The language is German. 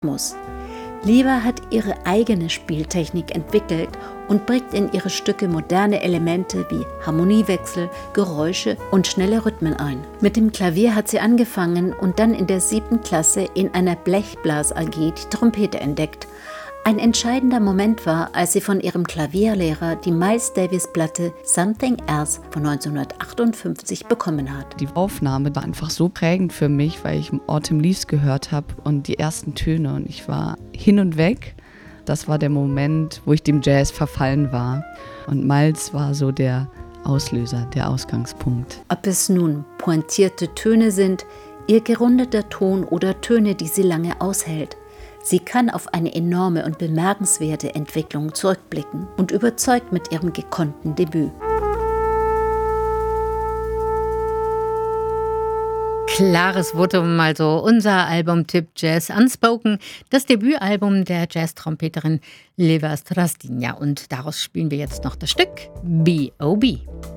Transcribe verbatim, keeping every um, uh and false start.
Rhythmus. Liva hat ihre eigene Spieltechnik entwickelt und bringt in ihre Stücke moderne Elemente wie Harmoniewechsel, Geräusche und schnelle Rhythmen ein. Mit dem Klavier hat sie angefangen und dann in der siebten Klasse in einer Blechblas-A G die Trompete entdeckt. Ein entscheidender Moment war, als sie von ihrem Klavierlehrer die Miles Davis-Platte Something Else von neunzehnhundertachtundfünfzig bekommen hat. Die Aufnahme war einfach so prägend für mich, weil ich Autumn Leaves gehört habe und die ersten Töne und ich war hin und weg. Das war der Moment, wo ich dem Jazz verfallen war. Und Miles war so der Auslöser, der Ausgangspunkt. Ob es nun pointierte Töne sind, ihr gerundeter Ton oder Töne, die sie lange aushält. Sie kann auf eine enorme und bemerkenswerte Entwicklung zurückblicken und überzeugt mit ihrem gekonnten Debüt. Klares Votum, also unser Albumtipp Jazz Unspoken, das Debütalbum der Jazz-Trompeterin Liva Strazdinja. Und daraus spielen wir jetzt noch das Stück B O B